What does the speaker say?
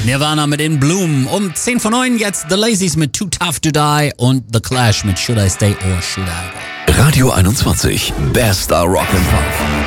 Nirvana mit In Bloom. Um 10 vor 9 jetzt The Lazies mit Too Tough to Die und The Clash mit Should I Stay or Should I Go. Radio 21, bester Rock'n'Pop.